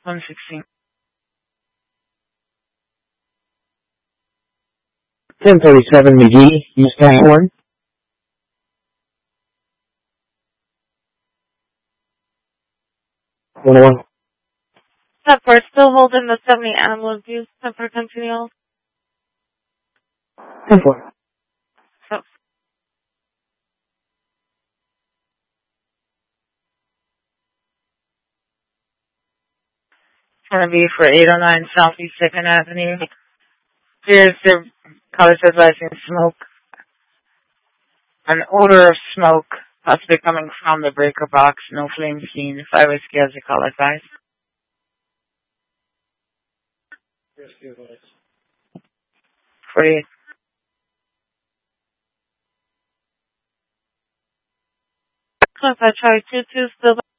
116. 1037 McGee, Mustang Horn. One. We're still holding the 70 animal abuse. For continue. 10-4. So, it's going to be for 809 Southeast 2nd Avenue. Here's the college advising smoke. An odor of smoke possibly coming from the breaker box. No flame seen. 5 whiskey as a call advice. 48. So if I try 2-2 still